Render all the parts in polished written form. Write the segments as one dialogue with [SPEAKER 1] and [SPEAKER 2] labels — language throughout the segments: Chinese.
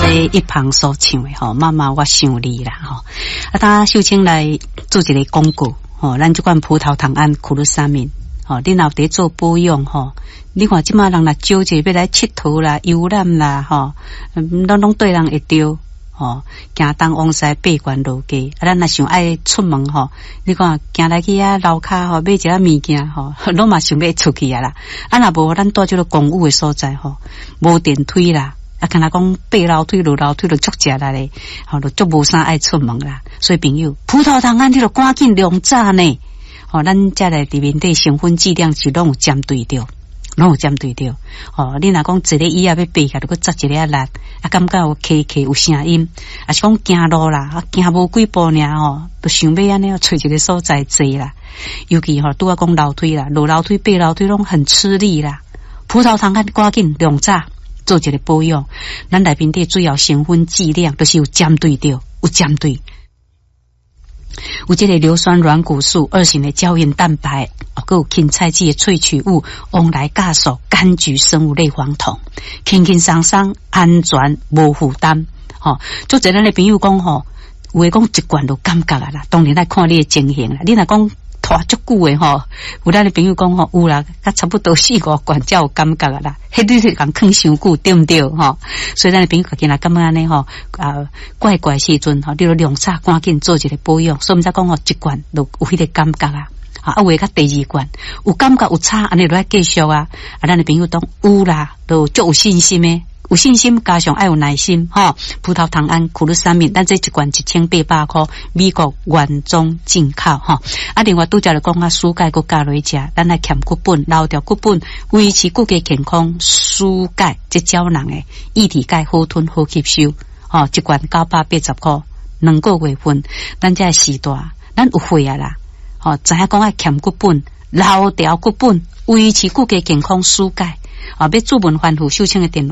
[SPEAKER 1] 在一旁所唱的吼，妈妈我想你啦吼。啊，当秀清来做一个广告吼，咱这款葡萄糖胺库鲁沙敏吼，你若在做保养吼，你看即马人来招者要来佚佗啦、游览啦吼，拢对人会着。吼，行东往西八关路街，啊，咱若想爱出门吼，你看行来去啊楼骹吼，买一下物件吼，拢嘛想要出去啊啦。啊，若无咱住这个公寓的所在吼，无电梯啦，啊，敢若讲爬楼梯、落楼梯就足食啦咧，吼，就足无啥爱出门啦。所以朋友，葡萄糖胺你著赶紧量早呢，吼，咱遮来里面的成分剂量是拢有针对着。拢有针对着，哦，你若讲一个椅啊要爬起来，就搁扎一个力，啊，感觉有咳咳有声音，啊是讲行路啦，啊行无几步尔吼，都想要安尼找一个所在坐啦。尤其吼拄啊讲楼梯啦，落楼梯、爬楼梯拢很吃力啦。葡萄糖胺赶紧量早做一个保养，咱内面的主要成分剂量都是有针对着，有针对。有这个硫酸软骨素、2型的胶原蛋白，还有芹菜籽的萃取物、旺来酵素、柑橘生物类黄酮，轻轻松松、安全、无负担。吼，做这咱的朋友讲吼，有诶讲一罐就感觉啊啦，当然来看你的情形啦。你若讲拖足久诶吼，有咱的朋友讲吼，有啦，甲差不多4-5罐才有感觉啊啦。迄你是讲囥伤久，对毋对吼？所以咱的朋友今仔感觉安尼吼，怪时阵吼，你著量早赶紧做一个保养。所以毋才讲吼，一罐就有迄个感觉啊。啊，话甲第2罐有感觉有差，安尼就要继续啊。啊，咱的朋友讲有啦，都足有信心诶。有信心加上爱有耐心吼，葡萄糖胺库鲁沙敏，咱这一罐1800块，美国原装进口吼。啊，另外拄则就讲啊，蔬钙佮加落去食，咱来欠骨本、留掉骨本，维持骨骼健康。蔬钙这胶囊诶，液体钙好吞好吸收，吼，一罐980块，2个月份，咱这时代，咱有会啊啦，吼，知影讲爱欠骨本、留掉骨本，维持骨骼健康，蔬钙。啊！要注文反复秀清的电话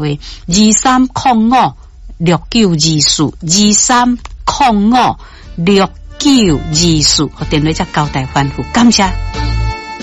[SPEAKER 1] 23056924，23056924，电话才交代反复，感谢。